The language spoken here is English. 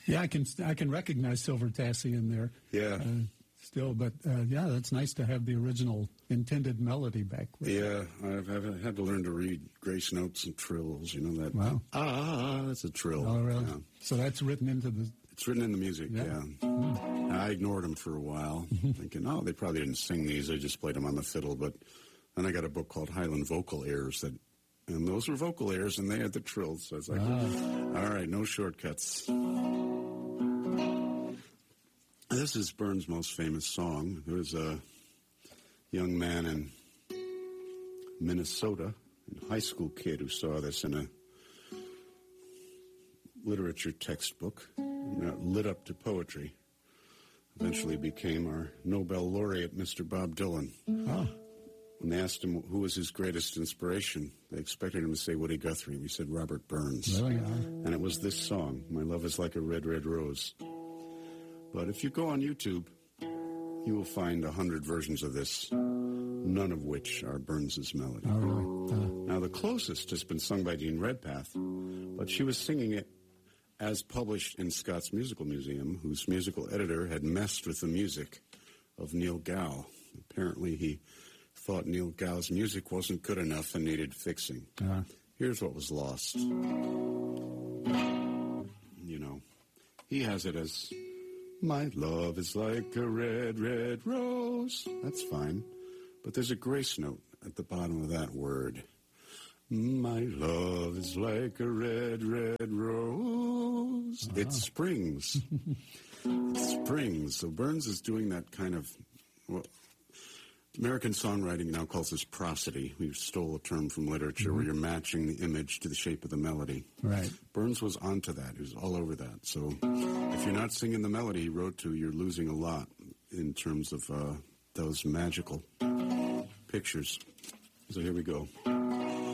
Yeah, I can recognize Silver Tassie in there. Yeah. Still, but that's nice to have the original intended melody back. Yeah, I've had to learn to read grace notes and trills. You know that? Wow. That's a trill. Oh, really? Yeah. So that's written into the... It's written in the music, yeah. I ignored them for a while, thinking, they probably didn't sing these. They just played them on the fiddle. But then I got a book called Highland Vocal Airs, and those were vocal airs, and they had the trills. So I was like, all right, no shortcuts. This is Burns' most famous song. There was a young man in Minnesota, a high school kid, who saw this in a literature textbook, lit up to poetry. Eventually became our Nobel laureate, Mr. Bob Dylan. When they asked him who was his greatest inspiration, they expected him to say Woody Guthrie. We said Robert Burns. Really? And it was this song, My Love is Like a Red, Red Rose. But if you go on YouTube, you will find 100 versions of this, none of which are Burns' melody. Oh, really? Now, the closest has been sung by Jean Redpath, but she was singing it as published in Scott's Musical Museum, whose musical editor had messed with the music of Neil Gow. Apparently, he thought Neil Gow's music wasn't good enough and needed fixing. Here's what was lost. He has it as... My love is like a red, red rose. That's fine. But there's a grace note at the bottom of that word. My love is like a red, red rose. It springs. It springs. So Burns is doing that kind of... American songwriting now calls this prosody. We stole a term from literature where you're matching the image to the shape of the melody. Right. Burns was onto that. He was all over that. So if you're not singing the melody he wrote to, you're losing a lot in terms of those magical pictures. So here we go.